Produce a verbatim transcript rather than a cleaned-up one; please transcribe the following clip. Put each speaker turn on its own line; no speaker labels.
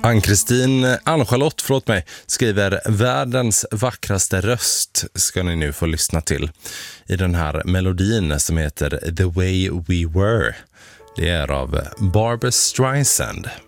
Ann-Kristin, Ann-Charlotte, förlåt mig, skriver världens vackraste röst ska ni nu få lyssna till i den här melodin som heter The Way We Were. Det är av Barbra Streisand.